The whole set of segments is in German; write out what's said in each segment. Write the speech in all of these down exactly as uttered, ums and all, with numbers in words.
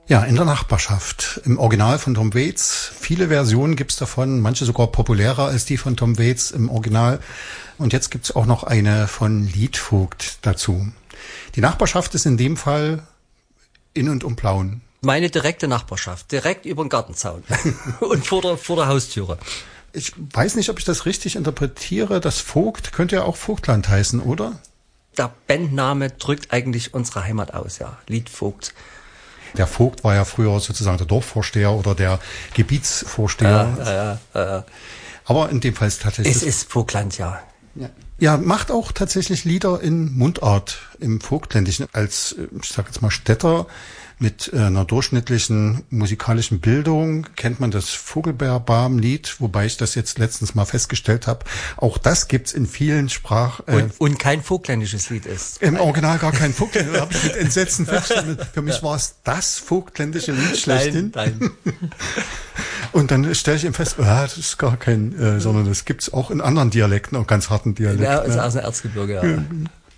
Ja, in der Nachbarschaft. Im Original von Tom Waits. Viele Versionen gibt's davon, manche sogar populärer als die von Tom Waits im Original. Und jetzt gibt's auch noch eine von Liedvogt dazu. Die Nachbarschaft ist in dem Fall in und um Plauen. Meine direkte Nachbarschaft, direkt über den Gartenzaun und vor der, vor der Haustüre. Ich weiß nicht, ob ich das richtig interpretiere. Das Vogt könnte ja auch Vogtland heißen, oder? Der Bandname drückt eigentlich unsere Heimat aus, ja. Liedvogt. Der Vogt war ja früher sozusagen der Dorfvorsteher oder der Gebietsvorsteher. Ja, ja, ja, ja. Aber in dem Fall ist tatsächlich... Es ist Vogtland, ja. ja. Ja, macht auch tatsächlich Lieder in Mundart im Vogtländischen. Als, ich sag jetzt mal, Städter mit einer durchschnittlichen musikalischen Bildung kennt man das Vogelbeerbarm-Lied, wobei ich das jetzt letztens mal festgestellt habe. Auch das gibt's in vielen Sprachen. Äh, und, und kein vogtländisches Lied ist. Im Original gar kein Vogtländisches. Da habe ich mit Entsetzen festgestellt. Für mich ja. war es das vogtländische Lied schlechthin. Nein, nein. Und dann stelle ich ihm fest, ah, das ist gar kein, äh, sondern das gibt's auch in anderen Dialekten, auch ganz harten Dialekten. Ja, ist aus dem Erzgebirge, ja. ja.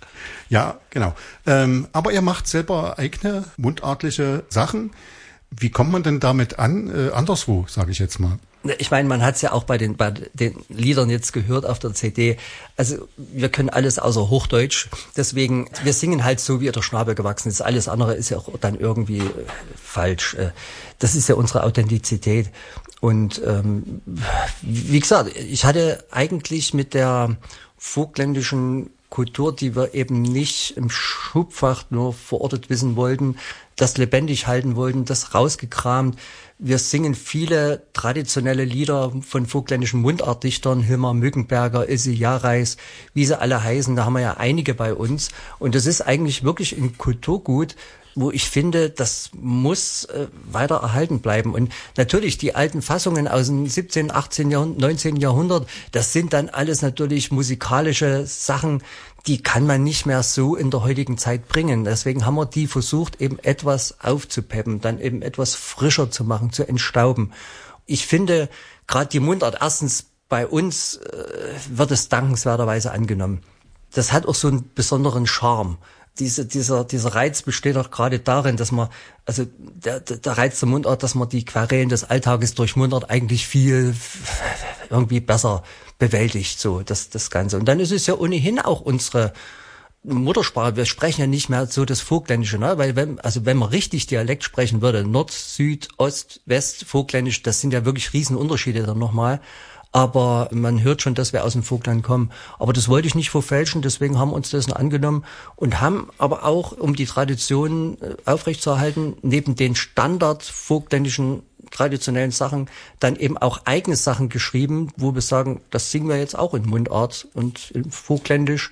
Ja, genau. Ähm, aber ihr macht selber eigene mundartliche Sachen. Wie kommt man denn damit an? Äh, anderswo, sage ich jetzt mal. Ich meine, man hat es ja auch bei den bei den Liedern jetzt gehört auf der C D. Also wir können alles außer Hochdeutsch. Deswegen, wir singen halt so, wie der Schnabel gewachsen ist. Alles andere ist ja auch dann irgendwie äh, falsch. Äh, das ist ja unsere Authentizität. Und ähm, wie gesagt, ich hatte eigentlich mit der vogtländischen Kultur, die wir eben nicht im Schubfach nur verortet wissen wollten, das lebendig halten wollten, das rausgekramt. Wir singen viele traditionelle Lieder von vogtländischen Mundartdichtern, Hilmar Mückenberger, Ilse Jahreis, wie sie alle heißen, da haben wir ja einige bei uns. Und das ist eigentlich wirklich ein Kulturgut, wo ich finde, das muss äh, weiter erhalten bleiben. Und natürlich die alten Fassungen aus dem siebzehnten, achtzehnten Jahrhundert, neunzehnten Jahrhundert, das sind dann alles natürlich musikalische Sachen, die kann man nicht mehr so in der heutigen Zeit bringen. Deswegen haben wir die versucht, eben etwas aufzupeppen, dann eben etwas frischer zu machen, zu entstauben. Ich finde, gerade die Mundart, erstens bei uns äh, wird es dankenswerterweise angenommen. Das hat auch so einen besonderen Charme. Diese, dieser, dieser Reiz besteht auch gerade darin, dass man, also der, der Reiz der Mundart, dass man die Querelen des Alltages durch Mundart eigentlich viel irgendwie besser bewältigt, so das, das Ganze. Und dann ist es ja ohnehin auch unsere Muttersprache. Wir sprechen ja nicht mehr so das Vogtländische, ne? Weil wenn, also wenn man richtig Dialekt sprechen würde, Nord, Süd, Ost, West, Vogtländisch, das sind ja wirklich Riesenunterschiede dann nochmal. Aber man hört schon, dass wir aus dem Vogtland kommen. Aber das wollte ich nicht verfälschen, deswegen haben wir uns das angenommen und haben aber auch, um die Tradition aufrechtzuerhalten, neben den Standard vogtländischen traditionellen Sachen dann eben auch eigene Sachen geschrieben, wo wir sagen, das singen wir jetzt auch in Mundart und in Vogtländisch.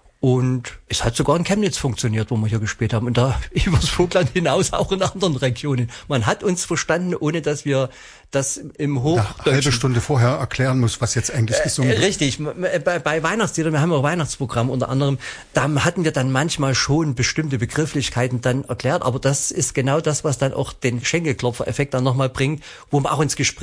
Und es hat sogar in Chemnitz funktioniert, wo wir hier gespielt haben. Und da übers Vogtland hinaus auch in anderen Regionen. Man hat uns verstanden, ohne dass wir das im Hochdeutschen... Eine halbe Stunde vorher erklären muss, was jetzt eigentlich gesungen wird. Äh, richtig. Bei, bei Weihnachtsliedern, wir haben ja auch Weihnachtsprogramm unter anderem, da hatten wir dann manchmal schon bestimmte Begrifflichkeiten dann erklärt. Aber das ist genau das, was dann auch den Schenkelklopfer-Effekt dann nochmal bringt, wo man auch ins Gespräch